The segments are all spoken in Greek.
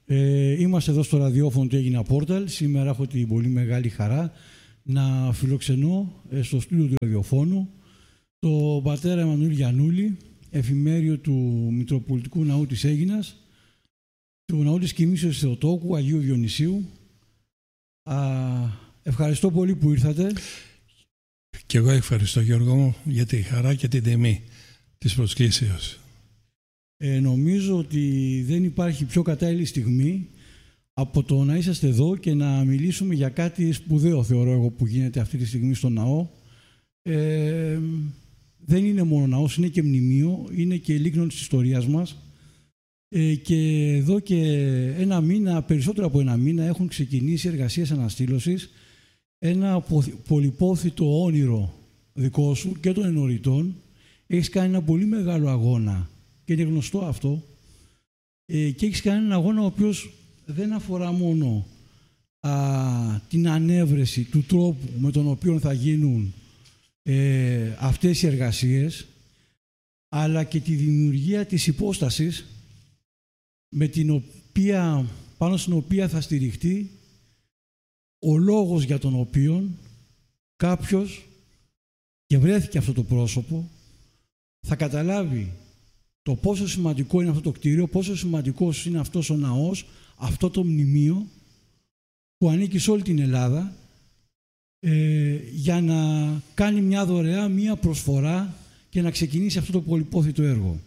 Είμαστε εδώ στο ραδιόφωνο του Έγινα Πόρταλ. Σήμερα έχω την πολύ μεγάλη χαρά να φιλοξενώ στο στούντιο του ραδιοφώνου τον πατέρα Εμμανουήλ Γιαννούλη, εφημέριο του Μητροπολιτικού Ναού της Αίγινας, του Ναού της Κοιμήσεως Θεοτόκου, Αγίου Διονυσίου. Ευχαριστώ πολύ που ήρθατε. Και εγώ ευχαριστώ, Γιώργο μου, για τη χαρά και την τιμή της προσκλήσεως. Νομίζω ότι δεν υπάρχει πιο κατάλληλη στιγμή από το να είσαστε εδώ και να μιλήσουμε για κάτι σπουδαίο, θεωρώ εγώ, που γίνεται αυτή τη στιγμή στο ναό. Δεν είναι μόνο ναός, είναι και μνημείο, είναι και λίκνον της ιστορίας μας. Και εδώ και ένα μήνα, περισσότερο από ένα μήνα, έχουν ξεκινήσει εργασίες αναστήλωσης. Ένα πολυπόθητο όνειρο δικό σου και των ενοριτών. Έχεις κάνει ένα πολύ μεγάλο αγώνα και είναι γνωστό αυτό. Και έχεις κάνει ένα αγώνα ο οποίος δεν αφορά μόνο την ανέβρεση του τρόπου με τον οποίο θα γίνουν αυτές οι εργασίες, αλλά και τη δημιουργία της υπόστασης πάνω στην οποία θα στηριχτεί ο λόγος για τον οποίο κάποιος, και βρέθηκε αυτό το πρόσωπο, θα καταλάβει το πόσο σημαντικό είναι αυτό το κτίριο, πόσο σημαντικός είναι αυτός ο ναός, αυτό το μνημείο που ανήκει σε όλη την Ελλάδα, για να κάνει μια δωρεά, μια προσφορά και να ξεκινήσει αυτό το πολυπόθητο έργο.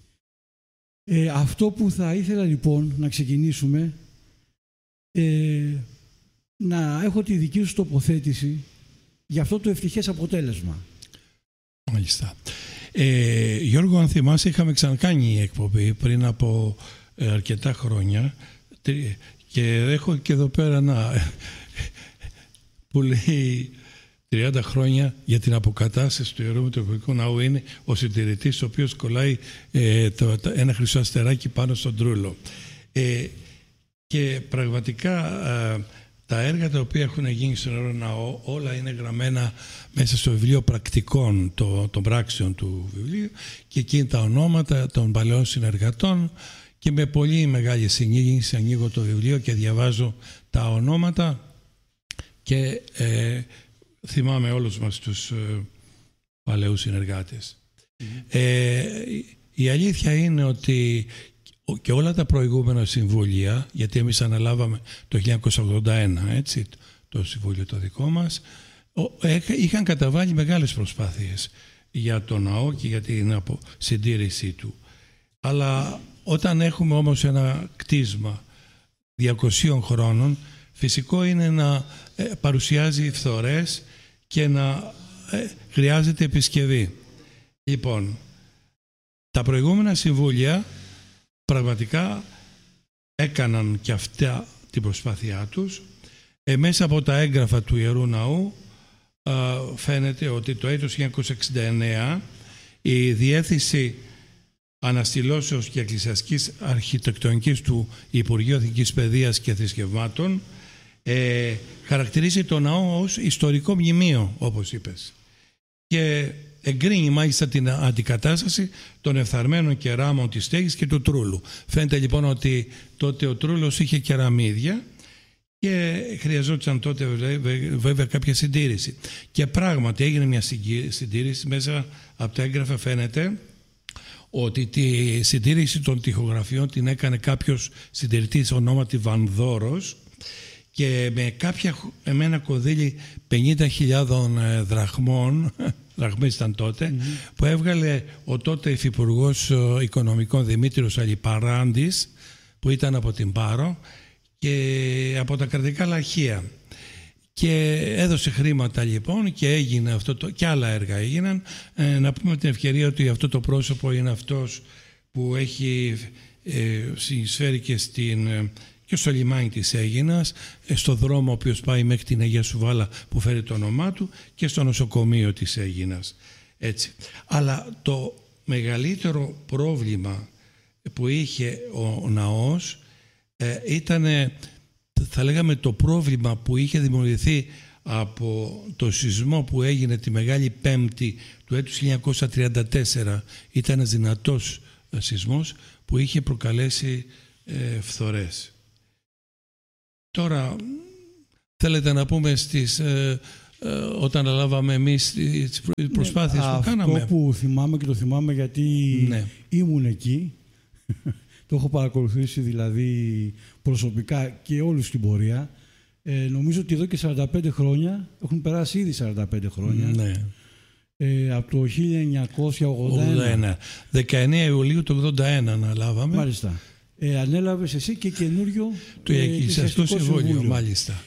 Αυτό που θα ήθελα λοιπόν να ξεκινήσουμε, να έχω τη δική σου τοποθέτηση για αυτό το ευτυχές αποτέλεσμα. Μάλιστα. Γιώργο, αν θυμάσαι, είχαμε ξανακάνει εκπομπή πριν από αρκετά χρόνια και έχω και εδώ πέρα ένα που λέει 30 χρόνια για την αποκατάσταση του Ιερού Μητροπολιτικού Ναού. Είναι ο συντηρητής ο οποίος κολλάει ένα χρυσό αστεράκι πάνω στον τρούλο. Και πραγματικά τα έργα τα οποία έχουν γίνει στον Ιερό Ναό όλα είναι γραμμένα μέσα στο βιβλίο πρακτικών των πράξεων του βιβλίου και εκεί τα ονόματα των παλαιών συνεργατών και με πολύ μεγάλη συγκίνηση ανοίγω το βιβλίο και διαβάζω τα ονόματα και θυμάμαι όλους μας τους παλαιούς συνεργάτες. Η αλήθεια είναι ότι και όλα τα προηγούμενα συμβούλια, γιατί εμείς αναλάβαμε το 1981, έτσι, το συμβούλιο το δικό μας, είχαν καταβάλει μεγάλες προσπάθειες για το ναό και για την συντήρησή του. Αλλά όταν έχουμε όμως ένα κτίσμα 200 χρόνων, φυσικό είναι να παρουσιάζει φθορές και να χρειάζεται επισκευή. Λοιπόν, τα προηγούμενα συμβούλια πραγματικά έκαναν και αυτά την προσπάθειά τους. Μέσα από τα έγγραφα του Ιερού Ναού φαίνεται ότι το έτος 1969 η Διεύθυνση Αναστηλώσεως και Εκκλησιαστικής Αρχιτεκτονικής του Υπουργείου Εθνικής Παιδείας και Θρησκευμάτων χαρακτηρίζει το ναό ως ιστορικό μνημείο, όπως είπες. Και εγκρίνει μάλιστα την αντικατάσταση των εφθαρμένων κεράμων της στέγης και του τρούλου. Φαίνεται λοιπόν ότι τότε ο τρούλος είχε κεραμίδια και χρειαζόταν τότε βέβαια κάποια συντήρηση. Και πράγματι έγινε μια συντήρηση. Μέσα από τα έγγραφα φαίνεται ότι τη συντήρηση των τοιχογραφιών την έκανε κάποιος συντηρητής ονόματι Βανδόρος και με ένα κονδύλι 50.000 δραχμών, δραχμές ήταν τότε, που έβγαλε ο τότε υφυπουργός οικονομικών Δημήτριος Αλιπαράντης, που ήταν από την Πάρο και από τα κρατικά λαχεία. Και έδωσε χρήματα λοιπόν και έγινε αυτό και άλλα έργα έγιναν. Να πούμε την ευκαιρία ότι αυτό το πρόσωπο είναι αυτός που έχει συνεισφέρει και στο λιμάνι της Αίγινας, στο δρόμο ο οποίος πάει μέχρι την Αγία Σουβάλα που φέρει το όνομά του και στο νοσοκομείο της Αίγινας. Έτσι. Αλλά το μεγαλύτερο πρόβλημα που είχε ο ναός ήταν, θα λέγαμε, το πρόβλημα που είχε δημιουργηθεί από το σεισμό που έγινε τη Μεγάλη Πέμπτη του έτους 1934. Ήταν ένας δυνατός σεισμός που είχε προκαλέσει φθορές. Τώρα, θέλετε να πούμε όταν αναλάβαμε εμείς τις προσπάθειες που κάναμε. Αυτό που θυμάμαι, και το θυμάμαι γιατί ήμουν εκεί, το έχω παρακολουθήσει δηλαδή προσωπικά και όλους στην πορεία. Νομίζω ότι εδώ και 45 χρόνια, έχουν περάσει ήδη 45 χρόνια, από το 1981. 19 Ιουλίου του 1981 αναλάβαμε. Μάλιστα. Ανέλαβες εσύ και καινούριο το Εκκλησιαστικό Συμβούλιο, μάλιστα.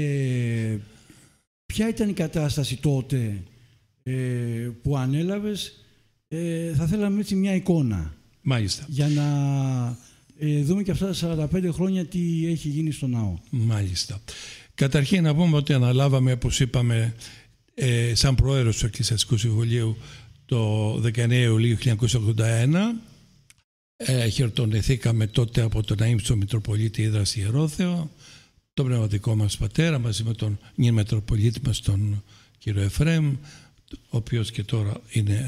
Ποια ήταν η κατάσταση τότε που ανέλαβες? Θα θέλαμε έτσι μια εικόνα. Μάλιστα. Για να δούμε και αυτά τα 45 χρόνια τι έχει γίνει στο ναό. Μάλιστα. Καταρχήν να πούμε ότι αναλάβαμε, όπως είπαμε, σαν πρόεδρος του Εκκλησιαστικού Συμβουλίου το 19 Ιουλίου 1981. Χαιρετονηθήκαμε τότε από τον αείμνηστο Μητροπολίτη Ύδρας Ιερόθεο, τον πνευματικό μας πατέρα, μαζί με τον νυν Μητροπολίτη μας, τον κύριο Εφραίμ, ο οποίος και τώρα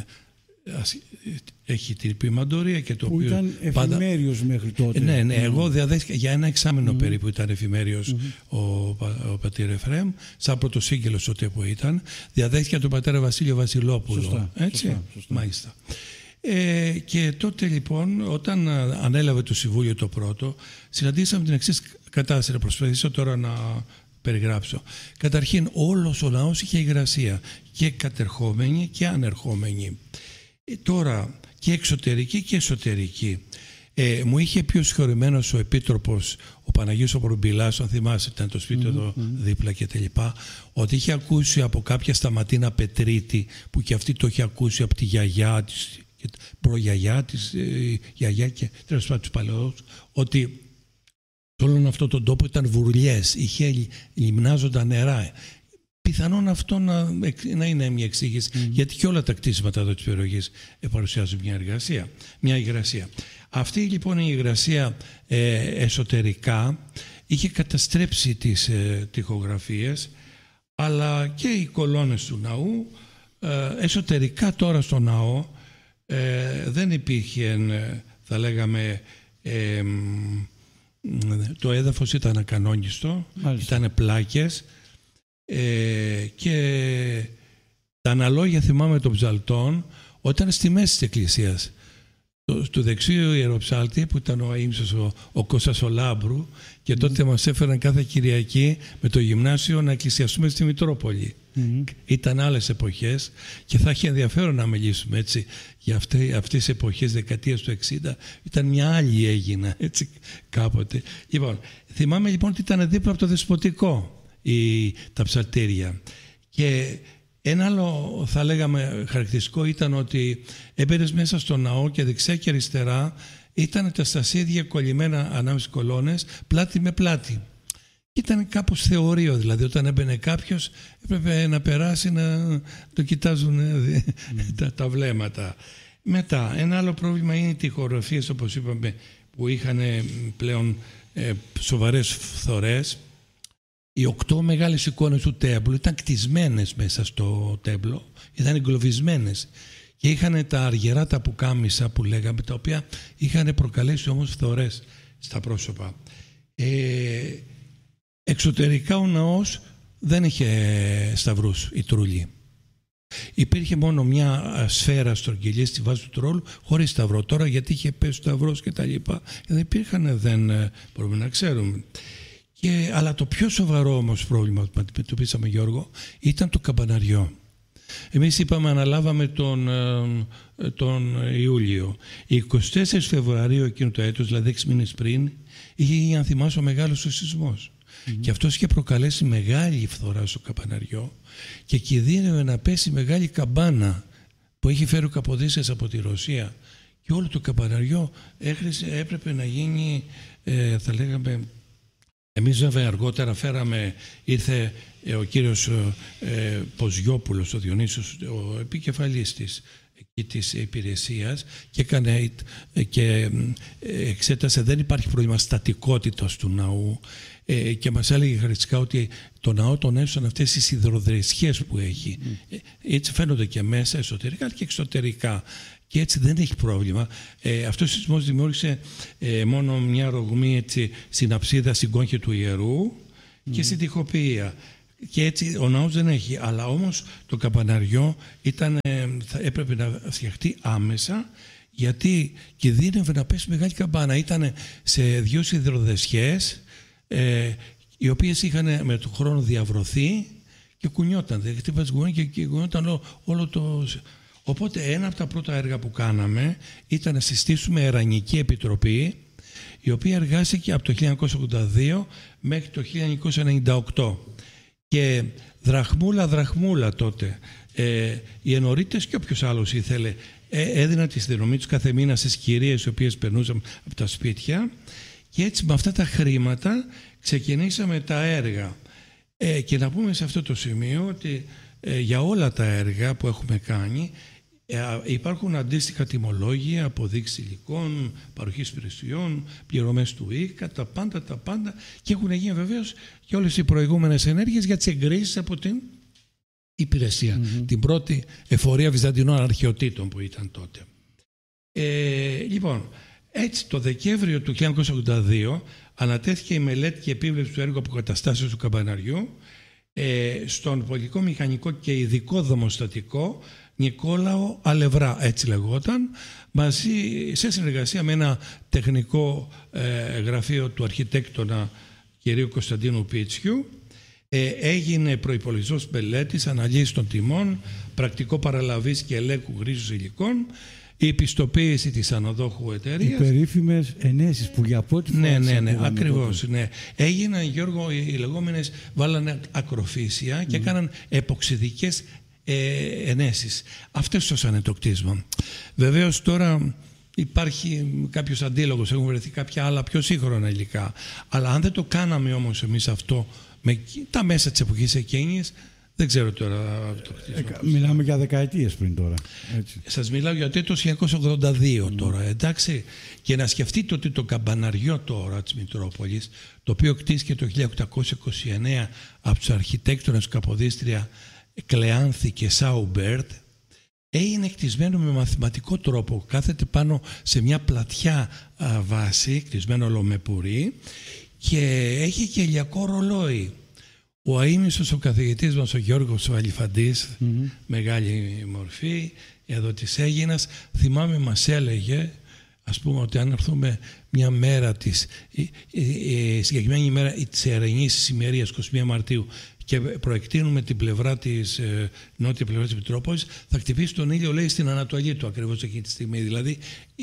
έχει την ποιμαντορία και το που οποίο ήταν εφημέριος μέχρι τότε. Ναι, εγώ διαδέχτηκα για ένα εξάμηνο περίπου, ήταν εφημέριος ο πατήρ Εφραίμ, σαν πρωτοσύγγελος τότε που ήταν. Διαδέχτηκα τον πατέρα Βασίλειο Βασιλόπουλο. Σωστά, έτσι, σωστά. Μάλιστα. Και τότε λοιπόν, όταν ανέλαβε το Συμβούλιο το πρώτο, συναντήσαμε την εξής κατάσταση. Να προσπαθήσω τώρα να περιγράψω. Καταρχήν, όλος ο ναός είχε υγρασία, και κατερχόμενη και ανερχόμενη. Τώρα και εξωτερική και εσωτερική. Μου είχε πει ο συγχωρημένος ο Επίτροπος, ο Παναγίος ο Προμπηλάς, αν θυμάσαι, ήταν το σπίτι εδώ δίπλα και τα λοιπά, ότι είχε ακούσει από κάποια Σταματίνα Πετρίτη, που και αυτή το είχε ακούσει από τη γιαγιά της, προγιαγιά της, γιαγιά και τέλος πάντων τους παλαιούς, ότι σε όλον αυτόν τον τόπο ήταν βουρλιές, είχε λιμνάζοντα νερά. Πιθανόν αυτό να είναι μια εξήγηση, γιατί και όλα τα κτίσματα εδώ της περιοχής παρουσιάζουν μια υγρασία. Αυτή λοιπόν η υγρασία εσωτερικά είχε καταστρέψει τις τοιχογραφίες, αλλά και οι κολόνες του ναού. Εσωτερικά τώρα στο ναό δεν υπήρχε, θα λέγαμε, το έδαφος ήταν ακανόνιστο, ήταν πλάκες, και τα αναλόγια, θυμάμαι, των ψαλτών, όταν στη μέση της εκκλησίας, στο δεξιό ιεροψάλτη που ήταν ο αείμνηστος ο Κώστας ο Λάμπρου, και τότε μας έφεραν κάθε Κυριακή με το γυμνάσιο να εκκλησιαστούμε στη Μητρόπολη. Ήταν άλλες εποχές και θα έχει ενδιαφέρον να μιλήσουμε έτσι για αυτές τις εποχές δεκαετίας του 60. Ήταν μια άλλη Αίγινα έτσι κάποτε. Λοιπόν, θυμάμαι λοιπόν ότι ήταν δίπλα από το Δεσποτικό τα ψαλτήρια, και ένα άλλο θα λέγαμε χαρακτηριστικό ήταν ότι έμπαινες μέσα στο ναό και δεξιά και αριστερά ήταν τα στασίδια κολλημένα ανάμεσα στις κολόνες, πλάτη με πλάτη. Ήταν κάπως θεωρείο, δηλαδή όταν έμπαινε κάποιος έπρεπε να περάσει να το κοιτάζουν τα βλέμματα. Μετά, ένα άλλο πρόβλημα είναι οι τοιχογραφίες, όπως είπαμε, που είχαν πλέον σοβαρές φθορές. Οι 8 μεγάλες εικόνες του τέμπλου ήταν κτισμένες μέσα στο τέμπλο, ήταν εγκλωβισμένες και είχαν τα αργερά τα πουκάμισα που λέγαμε, τα οποία είχαν προκαλέσει όμως φθορές στα πρόσωπα. Εξωτερικά ο ναός δεν είχε σταυρούς η τρούλη. Υπήρχε μόνο μια σφαίρα στρογγυλή στη βάση του τρόλου χωρίς σταυρό. Τώρα γιατί είχε πέσει ο σταυρός και τα λοιπά, δεν υπήρχαν, δεν μπορούμε να ξέρουμε. Αλλά το πιο σοβαρό όμως πρόβλημα που αντιμετωπίσαμε, Γιώργο, ήταν το καμπαναριό. Εμείς είπαμε αναλάβαμε τον Ιούλιο. 24 Φεβρουαρίου εκείνου το έτος, δηλαδή 6 μήνες πριν, είχε, αν θυμάσαι, ο μεγάλος σεισμός. Και αυτός είχε προκαλέσει μεγάλη φθορά στο καμπαναριό και κινδύνευε να πέσει μεγάλη καμπάνα που είχε φέρει ο Καποδίστριας από τη Ρωσία. Και όλο το καμπαναριό έπρεπε να γίνει, θα λέγαμε. Εμείς βέβαια αργότερα ήρθε ο κύριος Ποζιόπουλος, ο Διονύσιος, ο επικεφαλής της υπηρεσίας, και εξέτασε, δεν υπάρχει πρόβλημα στατικότητας του ναού, και μας έλεγε χαρακτηριστικά ότι το ναό τον έσωσαν αυτές τις υδροδρεσιές που έχει. Έτσι φαίνονται και μέσα, εσωτερικά και εξωτερικά. Και έτσι δεν έχει πρόβλημα. Αυτός ο σεισμός δημιούργησε μόνο μια ρογμή στην αψίδα, στην κόγχη του ιερού, και στην τοιχοποιία. Και έτσι ο ναός δεν έχει. Αλλά όμως το καμπαναριό έπρεπε να φτιαχτεί άμεσα, γιατί κινδύνευε να πέσει μεγάλη καμπάνα. Ήταν σε 2 σιδηροδεσιές, οι οποίες είχαν με τον χρόνο διαβρωθεί και κουνιόταν. Και κουνιόταν όλο το... Οπότε ένα από τα πρώτα έργα που κάναμε ήταν να συστήσουμε Ερανική Επιτροπή, η οποία εργάστηκε από το 1982 μέχρι το 1998. Και δραχμούλα τότε, οι ενορίτες και όποιος άλλος ήθελε έδιναν τη συνδρομή τους κάθε μήνα στις κυρίες οι οποίες περνούσαν από τα σπίτια, και έτσι με αυτά τα χρήματα ξεκινήσαμε τα έργα. Και να πούμε σε αυτό το σημείο ότι για όλα τα έργα που έχουμε κάνει υπάρχουν αντίστοιχα τιμολόγια, αποδείξεις υλικών, παροχής υπηρεσιών, πληρωμές του ΙΚΑ, τα πάντα, και έχουν γίνει βεβαίως και όλες οι προηγούμενες ενέργειες για τις εγκρίσεις από την υπηρεσία, την πρώτη εφορία Βυζαντινών Αρχαιοτήτων που ήταν τότε. Λοιπόν, έτσι το Δεκέμβριο του 1982 ανατέθηκε η μελέτη και επίβλεψη του έργου αποκαταστάσεως του καμπαναριού στον πολιτικό μηχανικό και ειδικό δομοστατικό Νικόλαο Αλευρά, έτσι λεγόταν, μαζί σε συνεργασία με ένα τεχνικό γραφείο του αρχιτέκτονα κ. Κωνσταντίνου Πίτσιου. Έγινε προϋπολογισμός μελέτης, αναλύση των τιμών, πρακτικό παραλαβής και ελέγχου χρήσεως υλικών, η πιστοποίηση της αναδόχου εταιρείας. Οι περίφημες ενέσεις που για πρώτη φορά... Ναι, ακριβώς. Ναι. Έγιναν, Γιώργο, οι λεγόμενες, βάλανε ακροφύσια και έκαναν εποξιδικές ενέσεις. Αυτές σώσανε το κτίσμα. Βεβαίως τώρα υπάρχει κάποιος αντίλογος, έχουν βρεθεί κάποια άλλα πιο σύγχρονα υλικά. Αλλά αν δεν το κάναμε όμως εμείς αυτό με τα μέσα της εποχής εκείνης, δεν ξέρω τώρα το κτίσμα. Μιλάμε για δεκαετίες πριν τώρα. Έτσι. Σας μιλάω για το 1982 τώρα, εντάξει. Και να σκεφτείτε ότι το καμπαναριό τώρα της Μητρόπολης, το οποίο κτίστηκε το 1829 από τους αρχιτέκτονες του Καποδίστρια Κλεάνθη και Σάουμπερτ, έγινε κτισμένο με μαθηματικό τρόπο. Κάθεται πάνω σε μια πλατιά βάση, κτισμένο ολομεπουρή, και έχει και ηλιακό ρολόι. Ο αείμνηστος ο καθηγητής μας, ο Γιώργος Βαλιφαντής, μεγάλη μορφή εδώ της Αίγινας, θυμάμαι μας έλεγε, ας πούμε, ότι αν έρθουμε μια μέρα συγκεκριμένη ημέρα της Ερενής ημερίας, 21 Μαρτίου, και προεκτείνουμε την πλευρά της νότια πλευρά της Μητρόπολης, θα χτυπήσει τον ήλιο, λέει, στην Ανατολή του ακριβώς εκείνη τη στιγμή. Δηλαδή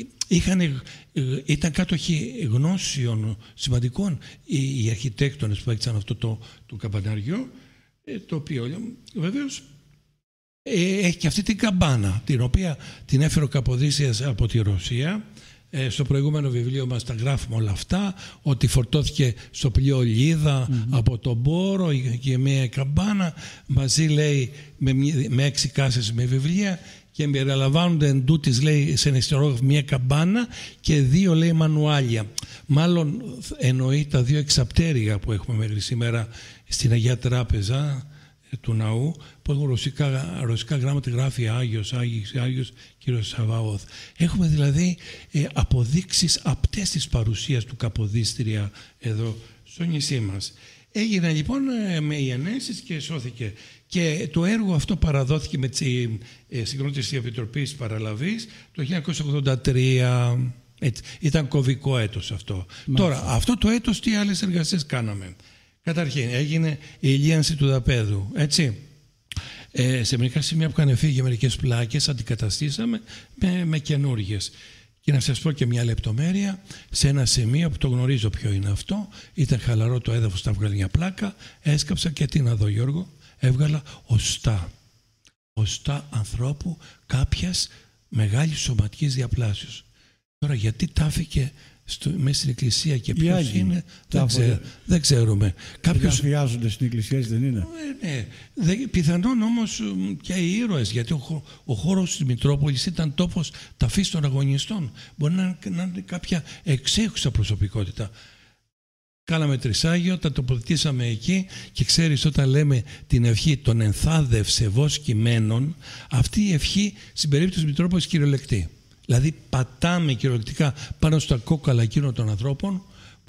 ήταν κάτοχοι γνώσεων σημαντικών οι αρχιτέκτονες που έκτισαν αυτό το καμπαναριό, το οποίο βεβαίως έχει και αυτή την καμπάνα, την οποία την έφερε ο Καποδίστριας από τη Ρωσία. Στο προηγούμενο βιβλίο μας τα γράφουμε όλα αυτά, ότι φορτώθηκε στο πλοίο Λίδα από τον Πόρο και μια καμπάνα, μαζί λέει με 6 κάσες με βιβλία, και περιλαμβάνονται εν τούτης, λέει, σε ένα ιστορόγραφο μια καμπάνα και 2, λέει, μανουάλια. Μάλλον εννοεί τα 2 εξαπτέρυγα που έχουμε μέχρι σήμερα στην Αγία Τράπεζα του ναού, που έχουν ρωσικά γράμματα, γράφει Άγιος Κύριος Σαβαώθ. Έχουμε δηλαδή αποδείξεις απτές της παρουσίας του Καποδίστρια εδώ στο νησί μας. Έγιναν λοιπόν με οι ενέσεις και σώθηκε. Και το έργο αυτό παραδόθηκε με τη συγκρότηση της Επιτροπής Παραλαβής το 1983. Έτσι, ήταν κωβικό έτος αυτό. Τώρα, αυτό το έτος τι άλλες εργασίες κάναμε? Καταρχήν έγινε η ηλίανση του δαπέδου, έτσι. Σε μερικά σημεία που είχαν φύγει μερικές πλάκες αντικαταστήσαμε με καινούργιες. Και να σας πω και μια λεπτομέρεια, σε ένα σημείο που το γνωρίζω ποιο είναι αυτό, ήταν χαλαρό το έδαφος, τα βγάλει μια πλάκα, έσκαψα και τι να δω, Γιώργο, έβγαλα οστά ανθρώπου κάποιας μεγάλης σωματικής διαπλάσεως. Τώρα γιατί τάφηκε μέσα στην εκκλησία και ποιος είναι, δεν ξέρουμε. Κάποιος χρειάζονται στην εκκλησία, δεν είναι? Ναι. Πιθανόν όμως και οι ήρωες, γιατί ο χώρος της Μητρόπολης ήταν τόπος ταφής των αγωνιστών. Μπορεί να είναι κάποια εξέχουσα προσωπικότητα. Κάναμε τρισάγιο, τα τοποθετήσαμε εκεί, και ξέρεις, όταν λέμε την ευχή των ενθάδευσε βος κειμένων, αυτή η ευχή στην περίπτωση της Μητρόπολης κυριολεκτεί. Δηλαδή πατάμε κυριολεκτικά πάνω στα κόκαλα εκείνων των ανθρώπων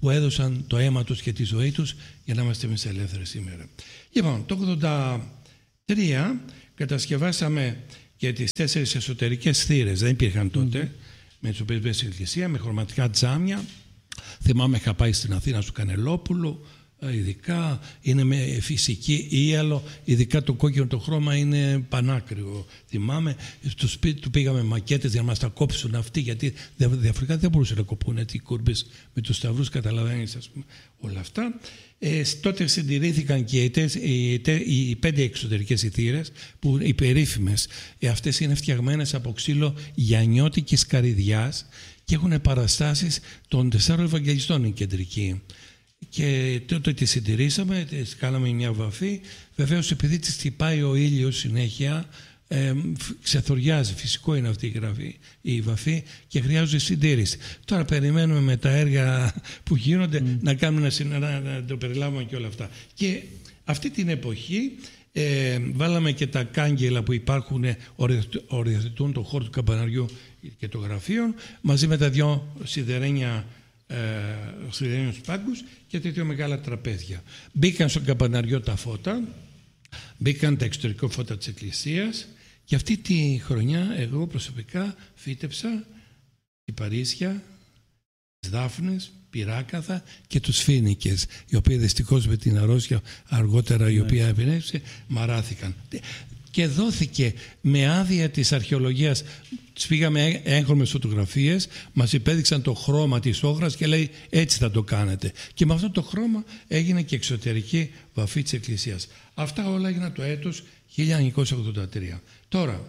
που έδωσαν το αίμα τους και τη ζωή τους για να είμαστε εμείς ελεύθεροι σήμερα. Λοιπόν, το 1983 κατασκευάσαμε και τις 4 εσωτερικές θύρες, δεν υπήρχαν τότε, με τις οποίες μπες στην εκκλησία, με χρωματικά τζάμια. Θυμάμαι, είχα πάει στην Αθήνα στο Κανελόπουλο, ειδικά είναι με φυσική ίαλο, ειδικά το κόκκινο το χρώμα είναι πανάκριβο. Θυμάμαι, στο σπίτι του πήγαμε μακέτες για να μας τα κόψουν αυτοί, γιατί διαφορετικά δεν μπορούσαν να κοπούν οι κούρμπες με τους σταυρούς, καταλαβαίνεις, ας πούμε, όλα αυτά. Τότε συντηρήθηκαν και οι 5 εξωτερικές θύρες, που οι περίφημες. Αυτές είναι φτιαγμένες από ξύλο γιαννιώτικης καρυδιάς και έχουν παραστάσεις των 4 Ευαγγελιστών, η κεντρική. Και τότε τη συντηρήσαμε, τις κάναμε μια βαφή. Βεβαίως, επειδή τις χτυπάει ο ήλιος συνέχεια, ξεθοριάζει. Φυσικό είναι αυτή η βαφή και χρειάζεται συντήρηση. Τώρα περιμένουμε με τα έργα που γίνονται να κάνουμε να το περιλάβουμε και όλα αυτά. Και αυτή την εποχή βάλαμε και τα κάγκελα που υπάρχουν, οριοθετούν το χώρο του καμπαναριού και των γραφείων, μαζί με τα 2 σιδερένιους πάγκους και τα 2 μεγάλα τραπέζια. Μπήκαν στο καμπαναριό τα φώτα, μπήκαν τα εξωτερικά φώτα της εκκλησίας, και αυτή τη χρονιά εγώ προσωπικά φύτεψα κυπαρίσια, τις δάφνες, πυράκαθα και τους φοίνικες, οι οποίοι δυστυχώς με την αρρώστια αργότερα η οποία επινέβησε μαράθηκαν. Και δόθηκε με άδεια της αρχαιολογίας. Τις πήγαμε έγχρωμες φωτογραφίες, μας υπέδειξαν το χρώμα της όχρας και λέει έτσι θα το κάνετε. Και με αυτό το χρώμα έγινε και εξωτερική βαφή της εκκλησίας. Αυτά όλα έγιναν το έτος 1983. Τώρα,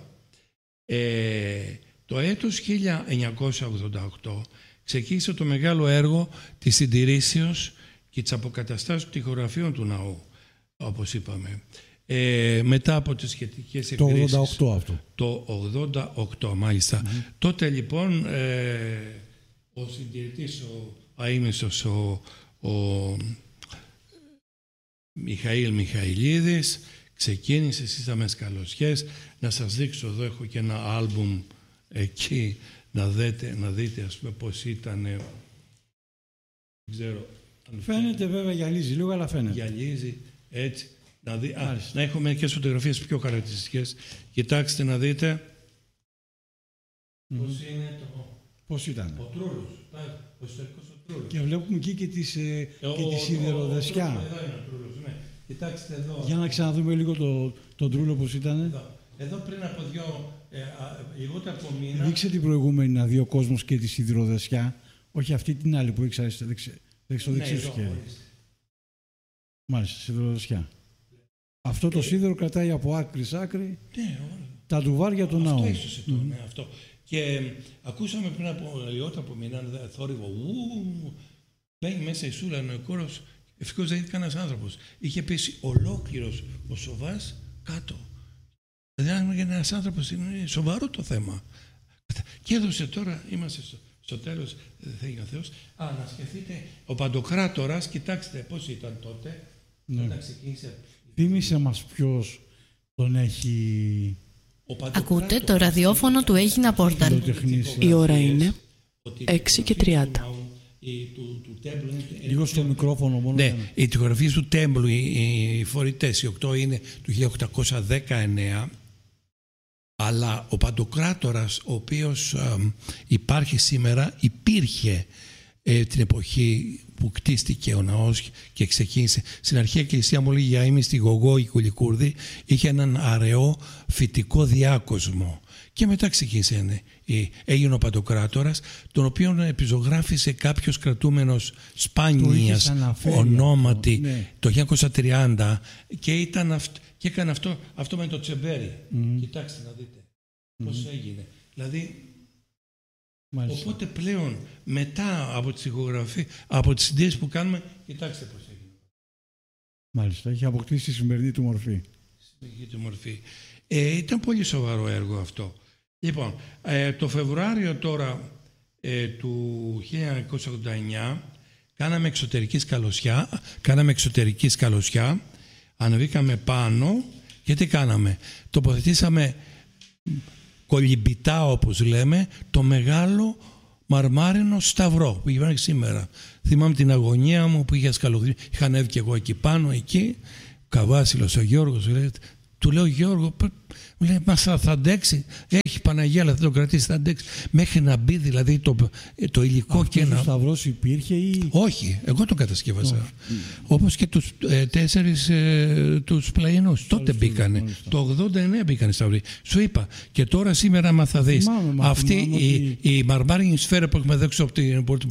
το έτος 1988 ξεκίνησε το μεγάλο έργο της συντηρήσεως και της αποκαταστάσεως τοιχογραφίων του ναού, όπως είπαμε. Μετά από τις σχετικές εκκρίσεις. Το 88 αυτό. Το 88 μάλιστα. Τότε λοιπόν ο συντηρητής, ο αείμνηστος, ο Μιχαήλ Μιχαηλίδης ξεκίνησε, σύσταμε σκαλωσιές. Να σας δείξω, εδώ έχω και ένα άλμπουμ εκεί, να δείτε ας πούμε πώς ήταν. Δεν ξέρω. Φαίνεται βέβαια, γυαλίζει λίγο, αλλά φαίνεται. Γυαλίζει έτσι. Να έχω μερικές φωτογραφίες πιο χαρακτηριστικές. Κοιτάξτε να δείτε πώς είναι πώς ήταν. Ο Τρούλος, ο ιστορικός ο Τρούλος. Και βλέπουμε εκεί και τη σιδηροδεσιά. Εδώ είναι ο Τρούλος, ναι. Κοιτάξτε εδώ. Για να ξαναδούμε λίγο τον Τρούλο πώς ήταν. Εδώ πριν από λιγότερο από μήνα. Δείξε την προηγούμενη να δει ο κόσμος και τη σιδηροδεσιά. Όχι αυτή την άλλη που έχεις στο δεξί σου χέρι. Μάλιστα, σιδηροδεσιά. Αυτό το σίδερο κρατάει από άκρη σ' άκρη τα ντουβάρια του ναού. Αυτό. Και ακούσαμε πριν από λιγότερο από μήνα θόρυβο. Μπαίνει μέσα η σούλα, ο κόρος. Ευτυχώς δεν είχε κανένας άνθρωπος. Είχε πέσει ολόκληρος ο Σοβάς κάτω. Δηλαδή, αν είναι ένας άνθρωπος, είναι σοβαρό το θέμα. Και έδωσε τώρα, είμαστε στο τέλος, θέλει ο Θεός. Να σκεφτείτε, ο Παντοκράτορας, κοιτάξτε πώς ήταν τότε. Όταν ξεκίνησε. Θύμισε μας ποιος τον έχει... Ακούτε το ραδιόφωνο του Έγινα Πόρταλ. Η ώρα είναι 6:30. Λίγο στο μικρόφωνο μόνο. Ναι, οι τοιχογραφίες του τέμπλου, οι φορητές, οι 8 είναι του 1819, αλλά ο Παντοκράτορας, ο οποίος υπάρχει σήμερα, υπήρχε την εποχή που κτίστηκε ο ναός και ξεκίνησε. Στην αρχή η εκκλησία μου λέγει για στη Γογό η Κουλικούρδη, είχε έναν αραιό φυτικό διάκοσμο. Και μετά ξεκίνησε, έγινε ο Παντοκράτορας, τον οποίον επιζωγράφησε κάποιος κρατούμενος Σπάνιας ονόματι το 1930 και έκανε αυτό με το τσεμπέρι. Κοιτάξτε να δείτε πώς έγινε. Δηλαδή, μάλιστα. Οπότε πλέον μετά από τη τοιχογραφία, από τις συντήρησεις που κάνουμε, κοιτάξτε πώς έγινε. Μάλιστα, έχει αποκτήσει τη σημερινή του μορφή. Ήταν πολύ σοβαρό έργο αυτό. Λοιπόν, το Φεβρουάριο τώρα του 1989 κάναμε εξωτερική σκαλωσιά, ανεβήκαμε πάνω και τι κάναμε? Τοποθετήσαμε κολυμπητά, όπως λέμε, το μεγάλο μαρμάρινο σταυρό που είχε σήμερα. Θυμάμαι την αγωνία μου που είχε σκαλωθεί. Είχα ανέβει και εγώ εκεί πάνω, εκεί. Καβάσιλος ο Γιώργος, του λέω Γιώργο, μου λέει, μα θα αντέξει, έχει Παναγία, αλλά θα το κρατήσει, θα αντέξει. Μέχρι να μπει δηλαδή το υλικό. Αυτός και ο σταυρός υπήρχε ή... Όχι, εγώ τον κατασκεύασα. Όπως και τους 4 τους πλαϊνούς. Τότε μπήκανε. Το 89 μπήκανε σταυροί. Σου είπα. Και τώρα σήμερα, άμα θα δεις, αυτή η μαρμάρινη σφαίρα που έχουμε δέξει από την πόρτα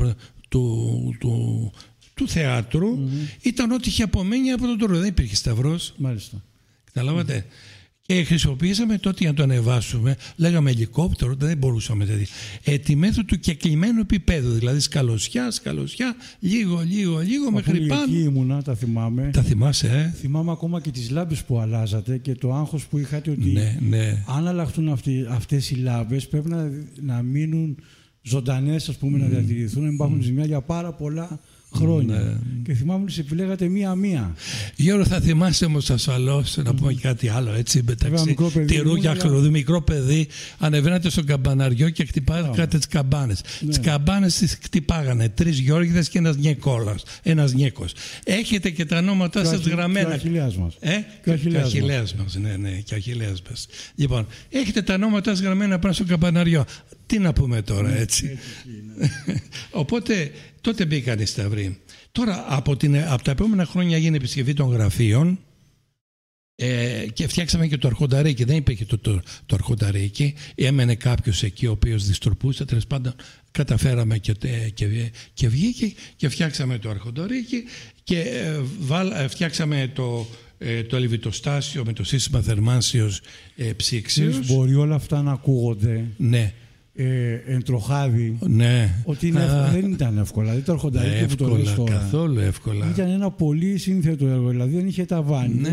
του θεάτρου ήταν ό,τι είχε απομένει από τον τόρο. Δεν υπήρχε σταυρός. Μάλιστα. Καταλάβατε. Και χρησιμοποιήσαμε τότε για να το ανεβάσουμε. Λέγαμε ελικόπτερο, δεν μπορούσαμε δηλαδή. Τη μέθοδο του κεκλειμένου επίπεδου. Δηλαδή σκαλωσιά, λίγο μέχρι πάνω. Εκεί ήμουνα, τα θυμάμαι. Τα θυμάσαι, Θυμάμαι ακόμα και τις λάμπες που αλλάζατε και το άγχος που είχατε ότι αν αλλάχτούν αυτές οι λάμπες πρέπει να μείνουν ζωντανές, ας πούμε, να διατηρηθούν, να υπάρχουν ζημιά για πάρα πολλά χρόνια. Και θυμάμαι ότι σε επιλέγατε μία-μία. Γιώργο, θα θυμάσαι όμως ασφαλώς να πούμε και κάτι άλλο, έτσι, μεταξύ τυρού και αχλωδού, μικρό παιδί, ανεβαίνατε στο καμπαναριό και χτυπάγατε τις καμπάνες. Τις καμπάνες τις χτυπάγανε 3 Γιώργηδες και ένας Νιέκος. Έχετε και τα ονόματά σας γραμμένα. Και ο Αχιλλέας μας. Και ο Αχιλλέας μας, και ο Αχιλλέας μας. Λοιπόν, έχετε τα ονόματά σας γραμμένα πάνω στο καμπαναριό. Τι να πούμε τώρα, έτσι. Οπότε τότε μπήκαν οι σταυροί. Τώρα από τα επόμενα χρόνια έγινε επισκευή των γραφείων και φτιάξαμε και το αρχονταρίκι. Δεν υπήρχε το αρχονταρίκι. Έμενε κάποιος εκεί ο οποίος δυστροπούσε. Τέλος πάντων καταφέραμε και βγήκε και φτιάξαμε το αρχονταρίκι και φτιάξαμε το ελβιτοστάσιο με το σύστημα θερμάνσεως ψήξεως. Μπορεί όλα αυτά να ακούγονται. Ναι. Εντροχάδι. Ναι. Ότι δεν ήταν εύκολα. Δηλαδή το αρχονταρίκι που το λες τώρα. Καθόλου εύκολα. Ήταν ένα πολύ σύνθετο έργο. Δηλαδή δεν είχε ταβάνι.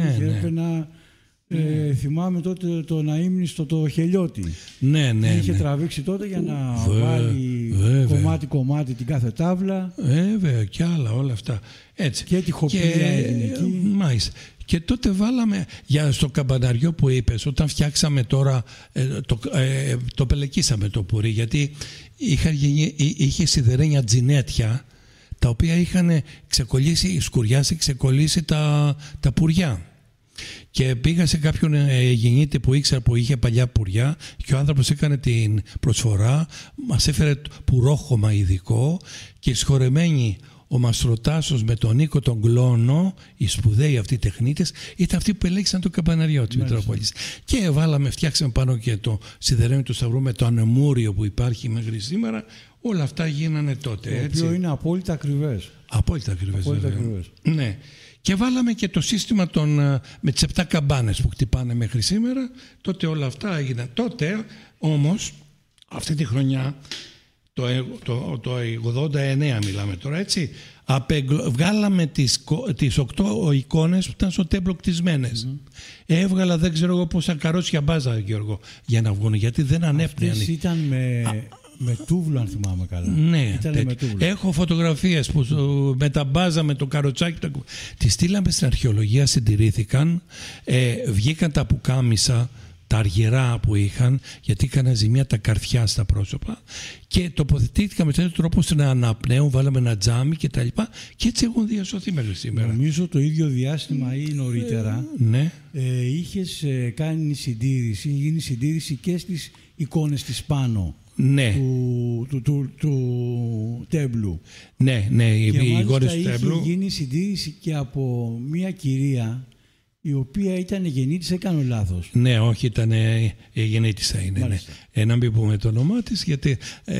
Θυμάμαι τότε το ναΐμνηστο το Χελιώτη. Είχε τραβήξει τότε για να βάλει κομμάτι-κομμάτι την κάθε τάβλα. Βέβαια, και άλλα όλα αυτά. Έτσι. Και τη χοπία έγινε εκεί. Μάλιστα. Και τότε βάλαμε στο καμπαναριό που είπες, όταν φτιάξαμε τώρα, το πελεκίσαμε το πουρί, γιατί είχε σιδερένια τζινέτια, τα οποία είχαν ξεκολλήσει τα πουριά. Και πήγα σε κάποιον γεννήτη που ήξερα που είχε παλιά πουριά και ο άνθρωπος έκανε την προσφορά, μας έφερε πουρόχωμα ειδικό και σχορεμένοι ο Μαστροτάσος με τον Νίκο τον Κλόνο, οι σπουδαίοι αυτοί τεχνίτες, ήταν αυτοί που ελέγξαν το καμπαναριό της Μητρόπολης. Και φτιάξαμε πάνω και το σιδερένιο του Σταυρού με το ανεμούριο που υπάρχει μέχρι σήμερα. Όλα αυτά γίνανε τότε. Το οποίο είναι απόλυτα ακριβές. Απόλυτα ακριβές. Ναι. Και βάλαμε και το σύστημα με τις 7 καμπάνες που χτυπάνε μέχρι σήμερα. Τότε όλα αυτά έγιναν. Τότε όμως, αυτή τη χρονιά, το 89 μιλάμε τώρα, έτσι, βγάλαμε τις 8 εικόνες που ήταν στο τέμπλο κτισμένες. Έβγαλα δεν ξέρω εγώ πόσα καρότσια μπάζα, Γιώργο, για να βγουν, γιατί δεν ανέπνεαν. Αυτές ήταν με τούβλο, αν θυμάμαι καλά. Ναι, έχω φωτογραφίες που με τα μπάζα, με το καροτσάκι. Τις στείλαμε στην αρχαιολογία, συντηρήθηκαν, βγήκαν τα πουκάμισα, τα αργυρά που είχαν, γιατί είχαν ζημιά τα καρφιά στα πρόσωπα και τοποθετήθηκαν με τέτοιο τρόπο ώστε να αναπνέουν, βάλαμε ένα τζάμι και τα λοιπά και έτσι έχουν διασωθεί μέχρι σήμερα. Νομίζω το ίδιο διάστημα ή νωρίτερα είχες κάνει συντήρηση, γίνει συντήρηση και στις εικόνες της πάνω. Ναι. του τέμπλου. Ναι, οι εικόνες του τέμπλου. Είχε γίνει συντήρηση και από μια κυρία η οποία ήταν γεννήτησα ή κάνω λάθος? Ναι, όχι, ήταν γεννήτησα είναι. Ναι. Να μην πούμε το όνομά της, γιατί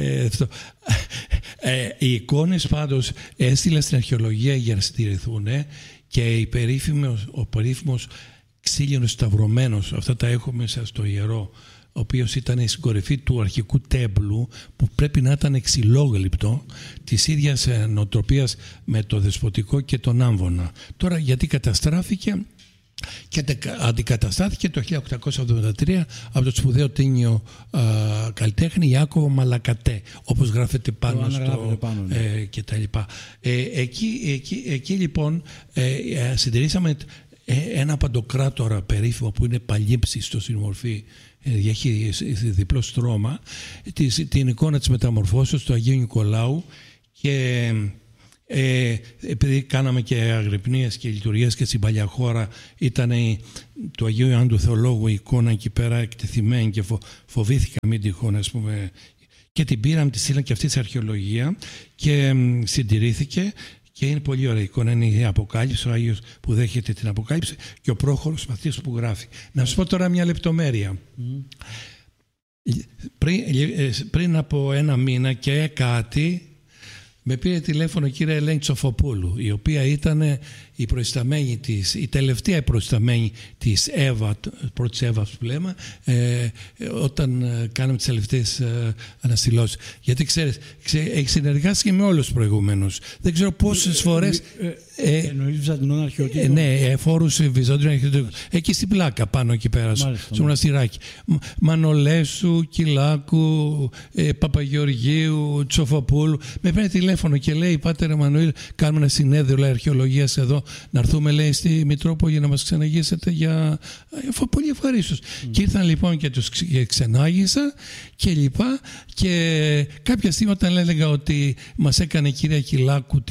οι εικόνες πάντως έστειλα στην αρχαιολογία για να συντηρηθούν και ο περίφημος ξύλινος σταυρωμένος, αυτά τα έχω μέσα στο ιερό, ο οποίος ήταν στην κορυφή του αρχικού τέμπλου, που πρέπει να ήταν ξυλόγλυπτο, της ίδιας νοοτροπίας με το δεσποτικό και τον άμβονα. Τώρα γιατί καταστράφηκε και αντικαταστάθηκε το 1873 από το σπουδαίο τίνιο καλλιτέχνη Ιάκωβο Μαλακατέ, όπως γράφεται πάνω και τα λοιπά. Εκεί λοιπόν συντηρήσαμε ένα παντοκράτορα περίφημο που είναι παλιύψιστο στην μορφή έχει διπλό στρώμα, την εικόνα της μεταμορφώσεως του Αγίου Νικολάου, και επειδή κάναμε και αγρυπνίες και λειτουργίες και στην παλιά χώρα, ήταν του Αγίου Ιωάννου του Θεολόγου η εικόνα εκεί πέρα εκτεθειμένη και φοβήθηκα μην τυχόν, ας πούμε, και την πήραμε, τη στείλαμε και αυτή σε αρχαιολογία και συντηρήθηκε. Και είναι πολύ ωραία εικόνα. Είναι η Αποκάλυψη, ο Άγιος που δέχεται την Αποκάλυψη και ο πρόχωρος μαθητής που γράφει. Να σας πω τώρα μια λεπτομέρεια. Πριν από ένα μήνα και κάτι, με πήρε τηλέφωνο η κυρία Ελένη Τσοφοπούλου, η οποία ήταν η προϊσταμένη της, η τελευταία προϊσταμένη της Εύα, πρώτης Εύας που λέμε, όταν κάναμε τις τελευταίες αναστηλώσεις. Γιατί ξέρεις, έχει συνεργάσει και με όλους τους προηγούμενους. Δεν ξέρω πόσες φορές... Εννοείς Βυζαντινών αρχαιοτήτων. Ναι, φόρους Βυζαντινών αρχαιοτήτων. Εκεί στην πλάκα πάνω εκεί πέρα, στο μοναστηράκι. Μανολέσου, Κυλάκου, Παπαγεωργίου, Τσοφοπούλου. Με παίρνει τηλέφωνο και λέει: Πάτερ Εμμανουήλ, κάνουμε ένα συνέδριο αρχαιολογίας εδώ. Να έρθουμε, λέει, στη Μητρόπολη για να μας ξεναγήσετε για... Πολύ ευχαρίστως. Και ήρθαν λοιπόν και τους ξενάγησα και λοιπά. Και κάποια στιγμή όταν έλεγα ότι μας έκανε η κυρία Κυλάκου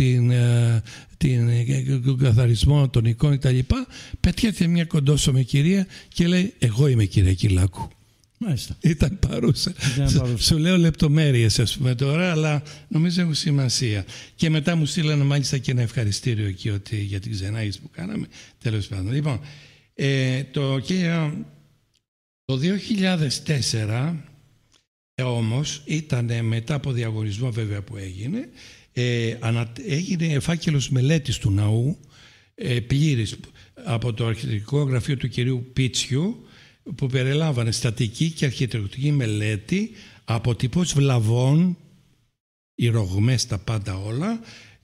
τον καθαρισμό των εικόνων κτλ. Πετιέται μια κοντόσωμη κυρία και λέει: εγώ είμαι κυρία Κυλάκου. Μάλιστα. Ήταν παρούσα. Σου λέω λεπτομέρειες, ας πούμε, τώρα, αλλά νομίζω έχουν σημασία. Και μετά μου στείλανε μάλιστα και ένα ευχαριστήριο εκεί για την ξενάγηση που κάναμε. Τέλος πάντων. Λοιπόν, το 2004 όμως ήταν μετά από διαγωνισμό βέβαια που έγινε, έγινε φάκελος μελέτης του ναού πλήρης από το αρχιτεκτονικό γραφείο του κυρίου Πίτσιου, που περιλάμβανε στατική και αρχιτεκτονική μελέτη, αποτυπώσεις βλαβών, οι ρογμές, τα πάντα όλα,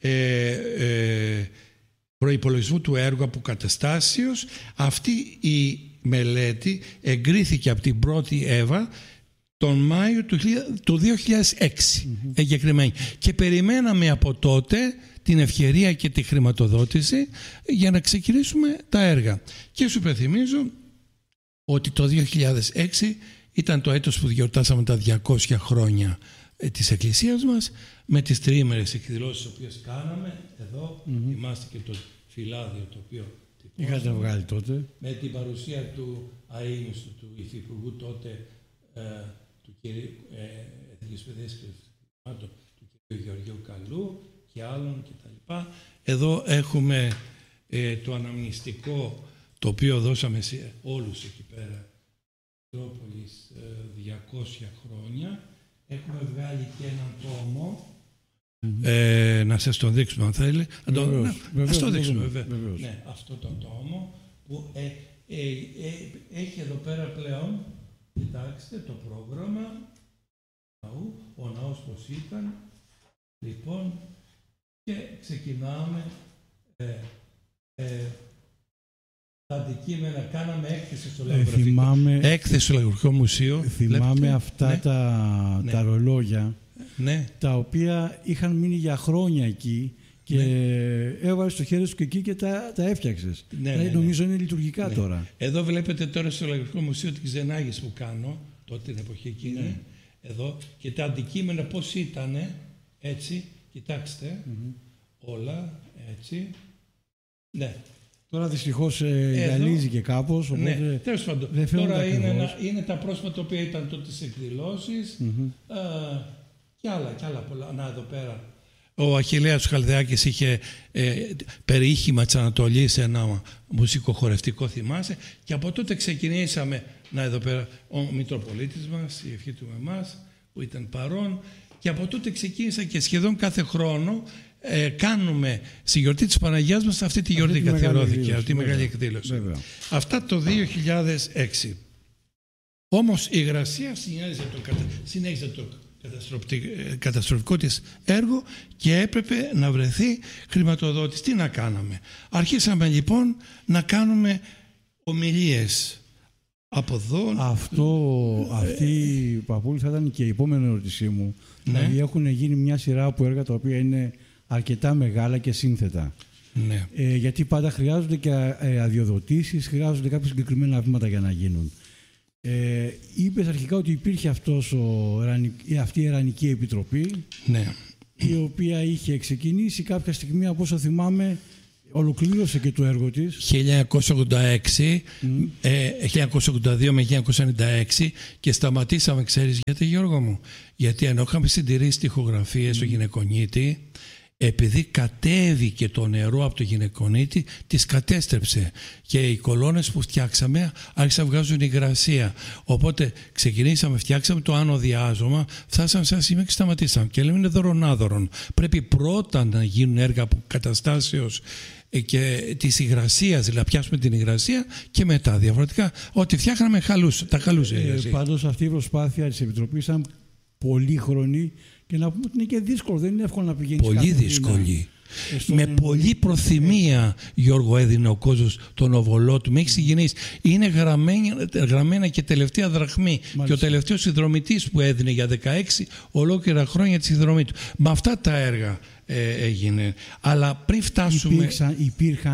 προϋπολογισμού του έργου αποκαταστάσεως. Αυτή η μελέτη εγκρίθηκε από την πρώτη Εύα τον Μάιο του 2006 εγκεκριμένη. Και περιμέναμε από τότε την ευκαιρία και τη χρηματοδότηση για να ξεκινήσουμε τα έργα. Και σου υπενθυμίζω ότι το 2006 ήταν το έτος που γιορτάσαμε τα 200 χρόνια της Εκκλησίας μας, με τις τριήμερες εκδηλώσεις που κάναμε. Εδώ θυμάστε και το φυλάδιο το οποίο είχατε βγάλει τότε. Με την παρουσία του αείμνηστου, του υφυπουργού τότε, του κυρίου Εθνικής Παιδείας και του κυρίου Γεωργίου Καλού και άλλων κτλ. Εδώ έχουμε το αναμνηστικό, το οποίο δώσαμε σε όλους εκεί πέρα, Μητρόπολης 200 χρόνια. Έχουμε βγάλει και έναν τόμο, να σας τον δείξουμε αν θέλει. Ας το δείξουμε βέβαια. Ναι, αυτό το τόμο που έχει εδώ πέρα πλέον, κοιτάξτε το πρόγραμμα, ο ναός πως ήταν. Λοιπόν, και ξεκινάμε τα αντικείμενα, κάναμε έκθεση στο Λαογραφικό Μουσείο. Θυμάμαι αυτά τα ρολόγια, τα οποία είχαν μείνει για χρόνια εκεί και έβαλες το χέρι σου και εκεί και τα έφτιαξες. Νομίζω είναι λειτουργικά τώρα. Εδώ βλέπετε τώρα στο Λαογραφικό Μουσείο την ξενάγηση που κάνω, τότε την εποχή εκείνη. Εδώ, και τα αντικείμενα πώς ήτανε, έτσι, κοιτάξτε, όλα, έτσι. Ναι. Τώρα δυστυχώς γυαλίζει και κάπως. Ναι, τέλος πάντων. Τώρα είναι τα πρόσωπα τα οποία ήταν τότε στις εκδηλώσεις και άλλα πολλά. Να, εδώ πέρα. Ο Αχιλλέας Χαλδεάκης είχε περιείχημα της Ανατολής, ένα μουσικοχορευτικό, θυμάσαι, και από τότε ξεκινήσαμε, να εδώ πέρα ο Μητροπολίτης μας, η ευχή του με εμάς, που ήταν παρόν, και από τότε ξεκίνησα και σχεδόν κάθε χρόνο κάνουμε στη γιορτή της Παναγιάς μας αυτή τη γιορτή καθιερώθηκε, αυτή η μεγάλη εκδήλωση. Αυτά το 2006. Όμως η Υγρασία συνέχιζε το καταστροφικό της έργο και έπρεπε να βρεθεί χρηματοδότης. Τι να κάναμε? Αρχίσαμε λοιπόν να κάνουμε ομιλίες από εδώ. Αυτή, Παπούλη, θα ήταν και η επόμενη ερώτησή μου. Δηλαδή έχουν γίνει μια σειρά από έργα τα οποία είναι αρκετά μεγάλα και σύνθετα. Ναι. Γιατί πάντα χρειάζονται και αδειοδοτήσεις, χρειάζονται κάποια συγκεκριμένα βήματα για να γίνουν. Είπες αρχικά ότι υπήρχε αυτή η Ερανική Επιτροπή, Ναι. η οποία είχε ξεκινήσει κάποια στιγμή, από όσο θυμάμαι, ολοκλήρωσε και το έργο της. 1982 με 1996 και σταματήσαμε, ξέρεις γιατί, Γιώργο μου? Γιατί ενώ είχαμε συντηρήσει τοιχογραφίες στο γυναικονίτη, επειδή κατέβηκε το νερό από το γυναικονίτη, τις κατέστρεψε και οι κολόνες που φτιάξαμε άρχισαν να βγάζουν υγρασία. Οπότε φτιάξαμε το άνω διάζωμα, φτάσαμε σε ένα σημείο και σταματήσαμε. Και λέμε είναι δωρονάδωρον. Πρέπει πρώτα να γίνουν έργα από καταστάσεως και της υγρασίας, δηλαδή πιάσουμε την υγρασία και μετά διαφορετικά ό,τι φτιάχναμε τα χαλούσε. Πάντως αυτή η προσπάθεια της Επιτροπής ήταν πολύχρονη και να πούμε ότι είναι και δύσκολο, δεν είναι εύκολο να πηγαίνεις πολύ δύσκολη. Με πολλή προθυμία, Γιώργο, έδινε ο κόσμος τον οβολό του. Με έχει συγκινήσει. Είναι γραμμένα και τελευταία δραχμή. Μάλιστα. Και ο τελευταίος συνδρομητής που έδινε για 16 ολόκληρα χρόνια τη συνδρομή του. Με αυτά τα έργα έγινε. Αλλά πριν φτάσουμε... Υπήρχαν